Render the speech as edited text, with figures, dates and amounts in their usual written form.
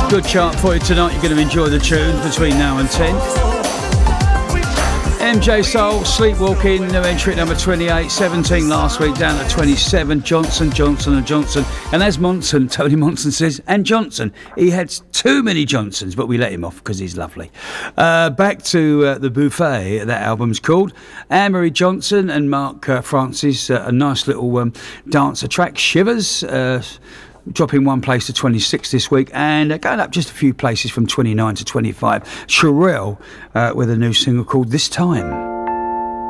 Good chart for you tonight. You're going to enjoy the tunes between now and 10. MJ Soul, Sleepwalking, new entry at number 28, 17 last week, down to 27. Johnson. And as Tony Monson says, and Johnson, he had too many Johnsons, but we let him off because he's lovely. Back to The Buffet, that album's called. Anne-Marie Johnson and Mark Francis, a nice little dancer track, Shivers, dropping one place to 26 this week, and going up just a few places from 29 to 25. Sherelle with a new single called This Time.